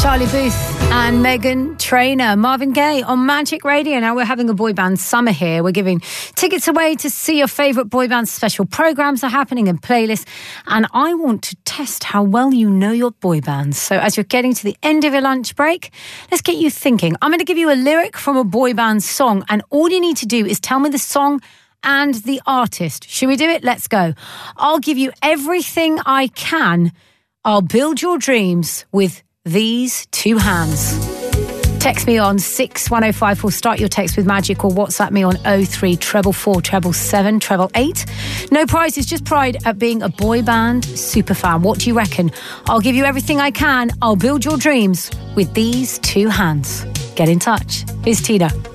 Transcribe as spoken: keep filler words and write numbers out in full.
Charlie Booth and Meghan Trainor, Marvin Gaye on Magic Radio. Now we're having a boy band summer here. We're giving tickets away to see your favourite boy band. Special programmes are happening and playlists. And I want to test how well you know your boy bands. So as you're getting to the end of your lunch break, let's get you thinking. I'm going to give you a lyric from a boy band song, and all you need to do is tell me the song and the artist. Should we do it? Let's go. I'll give you everything I can. I'll build your dreams with these two hands. Text me on six one oh five four. Start your text with Magic, or WhatsApp me on oh three four four four seven seven seven eight. No prizes, just pride at being a boy band superfan. What do you reckon? I'll give you everything I can. I'll build your dreams with these two hands. Get in touch. Here's Tina.